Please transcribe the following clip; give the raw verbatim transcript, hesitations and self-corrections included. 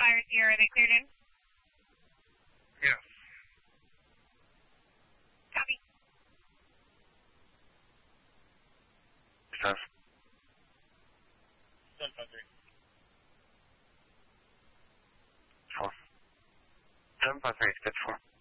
Fire Sierra, are they cleared in? Yes. Copy. Says. seven five three. Four. seven five three, it's four.